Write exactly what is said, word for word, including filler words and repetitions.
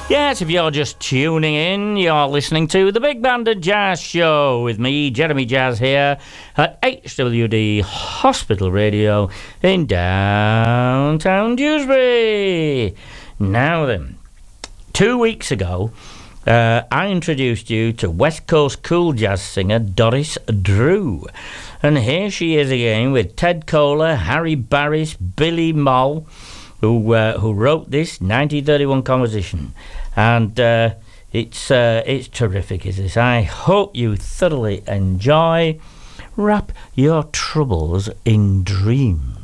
Yes, if you're just tuning in, you're listening to the Big Banded Jazz Show with me, Jeremy Jazz, here at H W D Hospital Radio in downtown Dewsbury. Now then, two weeks ago, uh, I introduced you to West Coast cool jazz singer Doris Drew. And here she is again with Ted Kohler, Harry Barris, Billy Moll, who uh, who wrote this nineteen thirty-one composition, and uh, it's uh, it's terrific, is this? I hope you thoroughly enjoy. Wrap your troubles in dreams.